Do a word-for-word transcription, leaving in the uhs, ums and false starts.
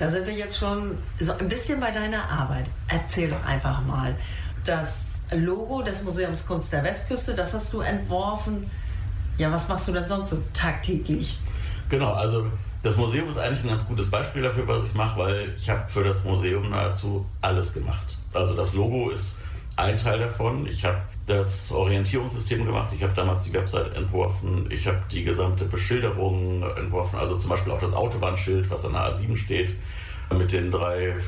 Da sind wir jetzt schon so ein bisschen bei deiner Arbeit. Erzähl doch einfach mal. Das Logo des Museums Kunst der Westküste, das hast du entworfen. Ja, was machst du denn sonst so tagtäglich? Genau, also das Museum ist eigentlich ein ganz gutes Beispiel dafür, was ich mache, weil ich habe für das Museum nahezu alles gemacht. Also das Logo ist ein Teil davon. Ich habe das Orientierungssystem gemacht. Ich habe damals die Website entworfen. Ich habe die gesamte Beschilderung entworfen. Also zum Beispiel auch das Autobahnschild, was an der A sieben steht, mit den drei